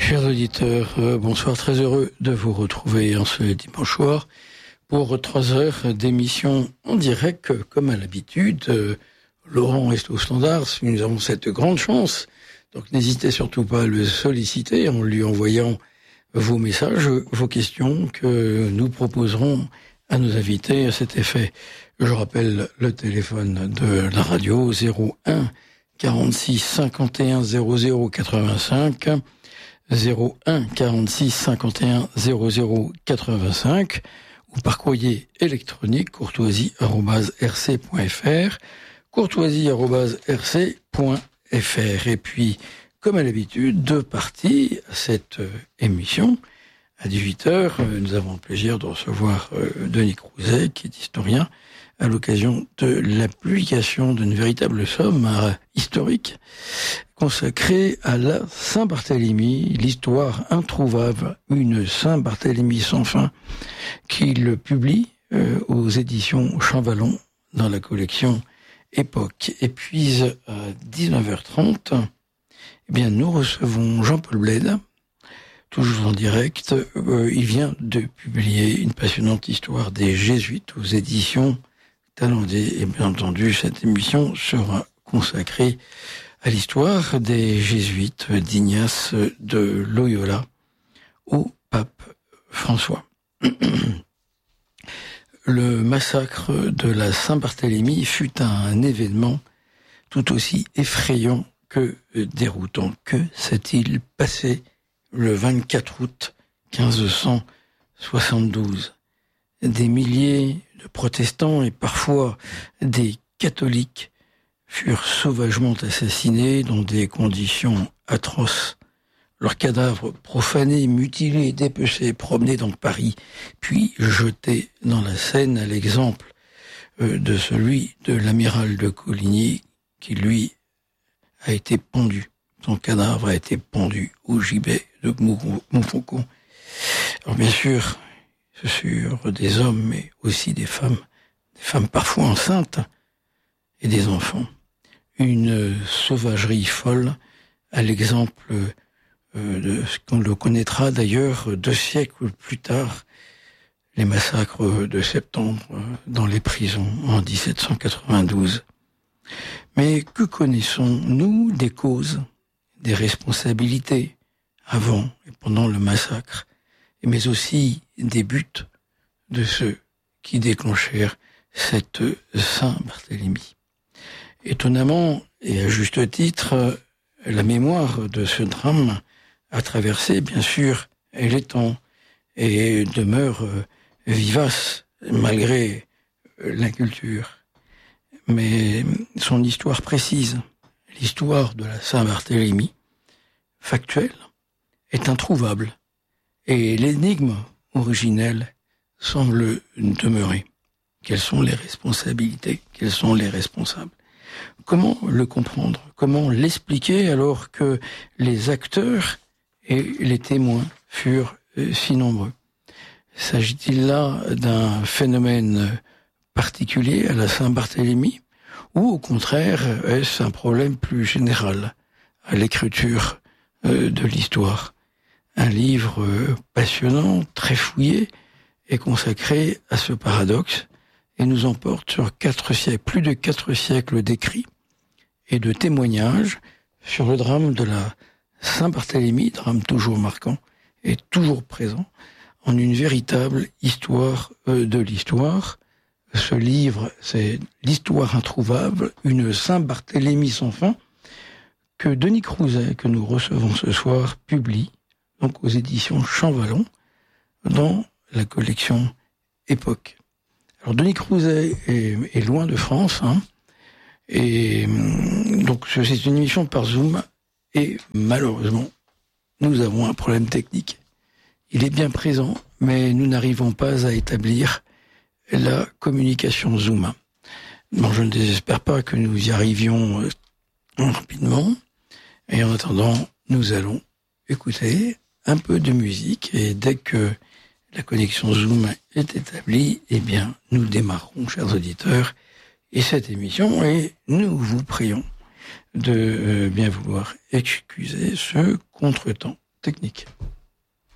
Chers auditeurs, bonsoir, très heureux de vous retrouver en ce dimanche soir pour 3 heures d'émission en direct, comme à l'habitude. Laurent reste au standard, nous avons cette grande chance, donc n'hésitez surtout pas à le solliciter en lui envoyant vos messages, vos questions que nous proposerons à nos invités à cet effet. Je rappelle le téléphone de la radio 01 46 51 00 85 01 46 51 00 85 ou par courrier électronique courtoisie@rc.fr courtoisie@rc.fr. Et puis, comme à l'habitude, 2 parties à cette émission. À 18h, nous avons le plaisir de recevoir Denis Crouzet, qui est historien, à l'occasion de la publication d'une véritable somme historique consacrée à la Saint-Barthélemy, l'histoire introuvable, une Saint-Barthélemy sans fin, qu'il publie aux éditions Champvallon dans la collection Époque. Et puis à 19h30, eh bien, nous recevons Jean-Paul Bled, toujours en direct. Il vient de publier une passionnante histoire des Jésuites aux éditions Talendier. Et bien entendu, cette émission sera consacrée à l'histoire des Jésuites d'Ignace de Loyola au pape François. Le massacre de la Saint-Barthélemy fut un événement tout aussi effrayant que déroutant. Que s'est-il passé le 24 août 1572 ? Des milliers de protestants et parfois des catholiques furent sauvagement assassinés dans des conditions atroces. Leurs cadavres profanés, mutilés, dépecés, promenés dans Paris, puis jetés dans la Seine, à l'exemple de celui de l'amiral de Coligny, qui lui a été pendu. Son cadavre a été pendu au gibet de Montfaucon. Alors bien sûr, ce furent des hommes, mais aussi des femmes parfois enceintes, et des enfants. Une sauvagerie folle, à l'exemple de ce qu'on le connaîtra d'ailleurs 2 siècles plus tard, les massacres de septembre dans les prisons en 1792. Mais que connaissons-nous des causes, des responsabilités avant et pendant le massacre, mais aussi des buts de ceux qui déclenchèrent cette Saint-Barthélemy? Étonnamment, et à juste titre, la mémoire de ce drame a traversé, bien sûr, les temps et demeure vivace malgré l'inculture. Mais son histoire précise, l'histoire de la Saint-Barthélemy, factuelle, est introuvable et l'énigme originelle semble demeurer. Quelles sont les responsabilités? Quels sont les responsables? Comment le comprendre? Comment l'expliquer alors que les acteurs et les témoins furent si nombreux? S'agit-il là d'un phénomène particulier à la Saint-Barthélemy ou au contraire est-ce un problème plus général à l'écriture de l'histoire? Un livre passionnant, très fouillé, est consacré à ce paradoxe et nous emporte sur 4 siècles, plus de 4 siècles d'écrits et de témoignages sur le drame de la Saint-Barthélemy, drame toujours marquant et toujours présent, en une véritable histoire de l'histoire. Ce livre, c'est l'histoire introuvable, une Saint-Barthélemy sans fin, que Denis Crouzet, que nous recevons ce soir, publie donc aux éditions Champvallon dans la collection Époque. Alors Denis Crouzet est loin de France, et donc c'est une émission par Zoom, et malheureusement, nous avons un problème technique. Il est bien présent, mais nous n'arrivons pas à établir la communication Zoom. Bon, je ne désespère pas que nous y arrivions rapidement, et en attendant, nous allons écouter un peu de musique, et dès que la connexion Zoom est établie, eh bien, nous démarrons, chers auditeurs, et cette émission, et nous vous prions de bien vouloir excuser ce contretemps technique.